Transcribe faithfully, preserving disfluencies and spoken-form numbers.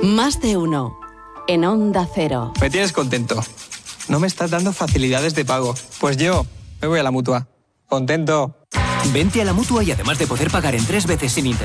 Más de uno. En Onda Cero. Me tienes contento. No me estás dando facilidades de pago. Pues yo me voy a la Mutua. Contento. Vente a la Mutua y además de poder pagar en tres veces sin interés,